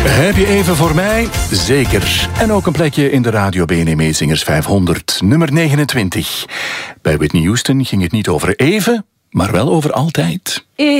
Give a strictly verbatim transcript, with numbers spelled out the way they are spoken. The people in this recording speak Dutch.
Heb je even voor mij? Zeker. En ook een plekje in de Radio B N N Meezingers vijfhonderd, nummer negenentwintig. Bij Whitney Houston ging het niet over even, maar wel over altijd.